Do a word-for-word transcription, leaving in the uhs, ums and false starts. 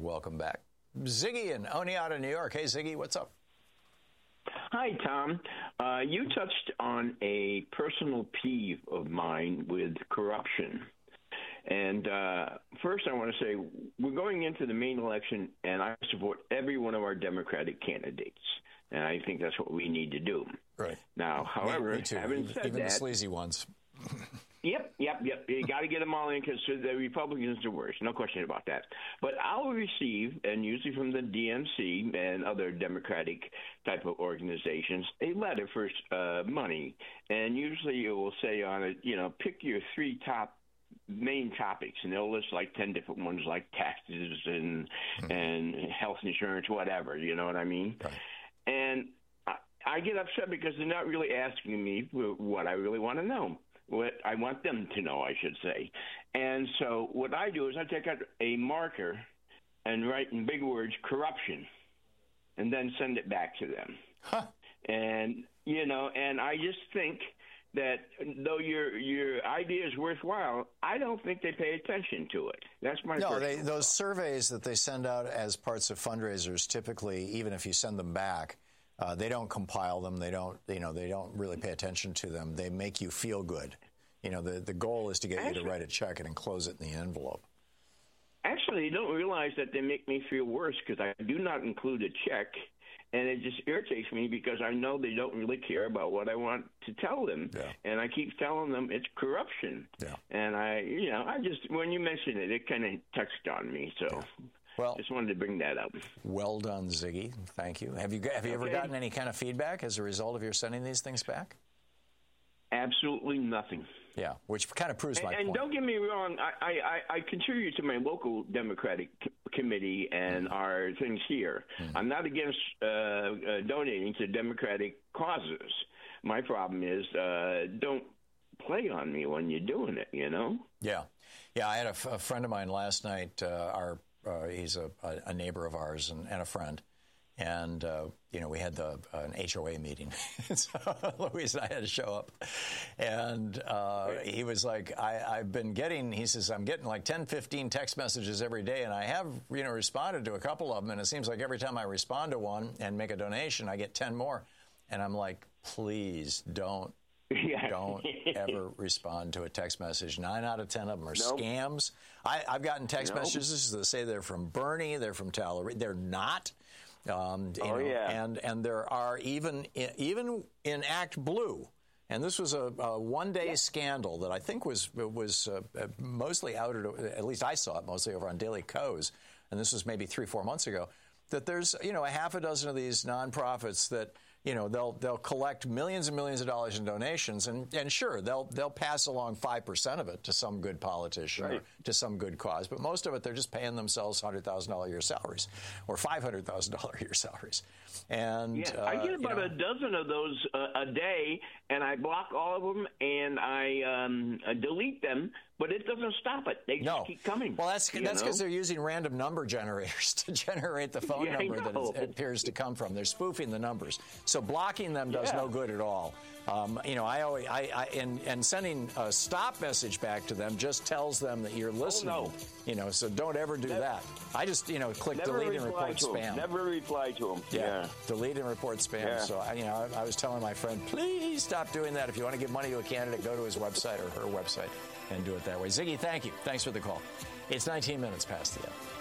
welcome back Ziggy in Oneonta, New York. Hey, Ziggy, what's up? Hi, Tom. Uh, you touched on a personal peeve of mine with corruption. And uh, first, I want to say we're going into the main election, and I support every one of our Democratic candidates. And I think that's what we need to do. Right. Now, however, me, me too. having even, said even that, the sleazy ones. Yep, yep, yep. You got to get them all in because the Republicans are the worst. No question about that. But I'll receive, and usually from the D N C and other Democratic type of organizations, a letter for uh, money. And usually it will say on it, you know, pick your three top main topics, and they'll list like ten different ones, like taxes and mm-hmm. and health insurance, whatever. You know what I mean? Right. And I, I get upset because they're not really asking me what I really want to know. What I want them to know, I should say. And so what I do is I take out a marker and write in big words, corruption, and then send it back to them. Huh. And, you know, and I just think that though your your idea is worthwhile, I don't think they pay attention to it. That's my no. They, thought. Those surveys that they send out as parts of fundraisers, typically, even if you send them back, uh, they don't compile them. They don't, you know, they don't really pay attention to them. They make you feel good. You know, the the goal is to get actually, you to write a check and enclose it in the envelope. Actually, you don't realize that they make me feel worse because I do not include a check. And it just irritates me because I know they don't really care about what I want to tell them. Yeah. And I keep telling them it's corruption. Yeah. And I, you know, I just, when you mentioned it, it kind of touched on me. So yeah. Well, just wanted to bring that up. Well done, Ziggy. Thank you. Have you, have you okay. ever gotten any kind of feedback as a result of your sending these things back? Absolutely nothing. Yeah, which kind of proves my and, and point. And don't get me wrong, I, I, I contribute to my local Democratic c- committee and mm. our things here. Mm. I'm not against uh, uh, donating to Democratic causes. My problem is uh, don't play on me when you're doing it, you know? Yeah. Yeah, I had a, f- a friend of mine last night. Uh, our uh, He's a, a neighbor of ours and, and a friend. And, uh, you know, we had the, uh, an H O A meeting. So Louise and I had to show up. And uh, he was like, I, I've been getting, he says, I'm getting like ten, fifteen text messages every day. And I have, you know, responded to a couple of them. And it seems like every time I respond to one and make a donation, I get ten more. And I'm like, please don't. Yeah. Don't ever respond to a text message. Nine out of ten of them are nope. scams. I, I've gotten text nope. messages that say they're from Bernie, they're from Tyler. They're not. Um, you oh, know, yeah. And and there are even even in Act Blue, and this was a, a one-day yeah. scandal that I think was was uh, mostly outed. At least I saw it mostly over on Daily Kos, and this was maybe three, four months ago. That there's you know a half a dozen of these nonprofits that. You know, they'll they'll collect millions and millions of dollars in donations, and, and sure, they'll they'll pass along five percent of it to some good politician right. or to some good cause. But most of it, they're just paying themselves one hundred thousand dollars a year salaries or five hundred thousand dollars a year salaries. And yeah, uh, I get about you know, a dozen of those uh, a day, and I block all of them, and I um, uh, delete them. But it doesn't stop it. They no. just keep coming. Well, that's that's because they're using random number generators to generate the phone yeah, number that it, it appears to come from. They're spoofing the numbers. So blocking them does yeah. no good at all. Um, you know, I always, I, I and, and sending a stop message back to them just tells them that you're listening. Oh, no. You know, so don't ever do never, that. I just, you know, click delete and report spam. Them. Never reply to them. Yeah, yeah. delete and report spam. Yeah. So, I, you know, I, I was telling my friend, please stop doing that. If you want to give money to a candidate, go to his website or her website and do it that way. Ziggy, thank you. Thanks for the call. It's nineteen minutes past the hour.